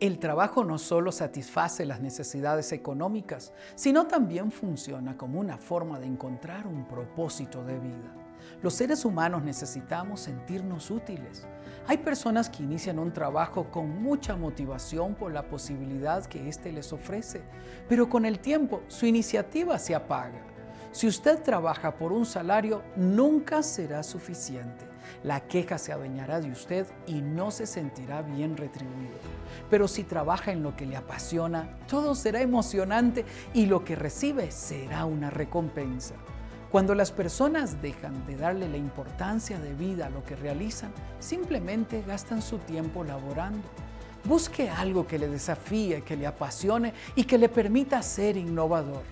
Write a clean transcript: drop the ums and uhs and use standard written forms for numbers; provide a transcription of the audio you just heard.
El trabajo no solo satisface las necesidades económicas, sino también funciona como una forma de encontrar un propósito de vida. Los seres humanos necesitamos sentirnos útiles. Hay personas que inician un trabajo con mucha motivación por la posibilidad que éste les ofrece, pero con el tiempo su iniciativa se apaga. Si usted trabaja por un salario, nunca será suficiente. La queja se adueñará de usted y no se sentirá bien retribuido. Pero si trabaja en lo que le apasiona, todo será emocionante y lo que recibe será una recompensa. Cuando las personas dejan de darle la importancia de vida a lo que realizan, simplemente gastan su tiempo laborando. Busque algo que le desafíe, que le apasione y que le permita ser innovador.